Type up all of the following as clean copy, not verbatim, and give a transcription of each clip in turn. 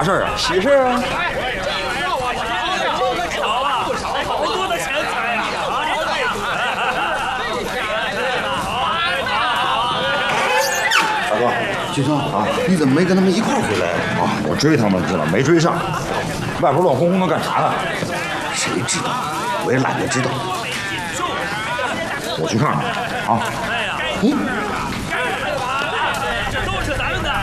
啥事儿啊？ 喜事儿啊！ 好多的钱财呀！ 大哥， 军生啊，你怎么没跟他们一块儿回来啊？我追他们去了，没追上。外边乱哄哄的干啥呢？ 谁知道？我也懒得知道。 我去看看啊。 这都是咱们的。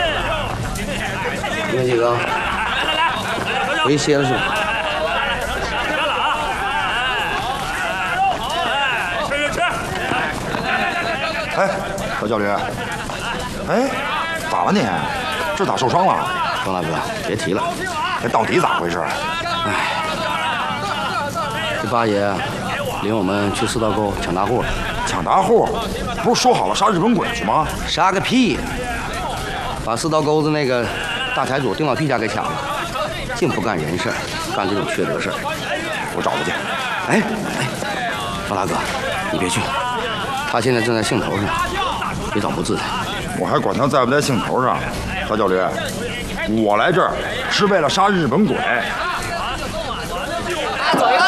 你们几个回歇了是吧？ 吃。 哎，何教练，哎，咋了你？这咋受伤了？ 张大哥，别提了。 这到底咋回事？ 这八爷领我们去四道沟抢大户了。 抢大户？不是说好了杀日本鬼去吗？ 杀个屁！把四道沟子那个大财主丁老屁家给抢了，净不干人事儿，干这种缺德事儿。 我找他去。 哎，张大哥，你别去，他现在正在兴头上，别找不自在。 我还管他在不在兴头上。大教练，我来这儿是为了杀日本鬼。 走一个！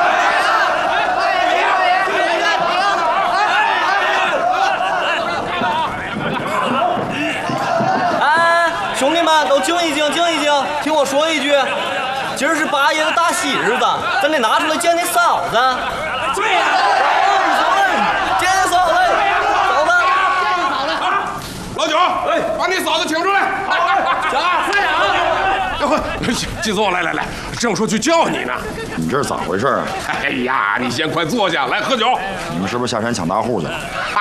哎，兄弟们都静一静，静一静，听我说一句，今儿是八爷的大喜日子，咱得拿出来见见嫂子。对呀，见见嫂子，嫂子， 老九，哎，把你嫂子请出来。 小二，快点啊！ 季总，来，正说去叫你呢。 你这是咋回事啊？ 哎呀，你先快坐下来喝酒。 你们是不是下山抢大户去了？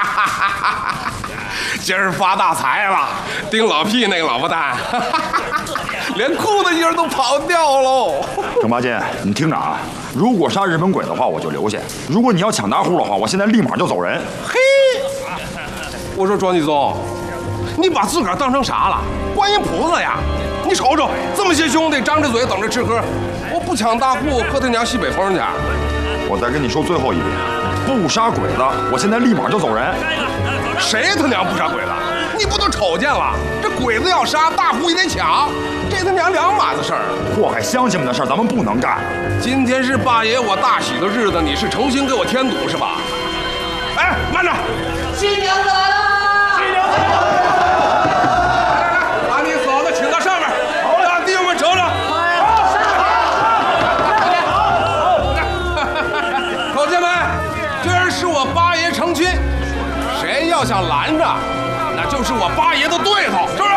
今儿发大财了，丁老屁那个老婆蛋，连裤子印都跑掉喽。 郑八戒，你听着啊，如果杀日本鬼的话，我就留下；如果你要抢大户的话，我现在立马就走人。 嘿，我说庄季总，你把自个儿当成啥了？观音菩萨呀！你瞅瞅，这么些兄弟张着嘴等着吃喝，我不抢大户，喝他娘西北风去。 我再跟你说最后一遍，不杀鬼子，我现在立马就走人。 谁他娘不杀鬼子？你不都瞅见了？这鬼子要杀，大户也得抢，这他娘两码子事儿。 祸害乡亲们的事儿，咱们不能干。 今天是八爷我大喜的日子，你是诚心给我添堵是吧？哎，慢着！ 新娘子来了！ 新娘子！来，把你嫂子请到上面，让弟兄们瞅瞅。口亲们，今儿是我八爷成亲，谁要想拦着，那就是我八爷的对头，是不是？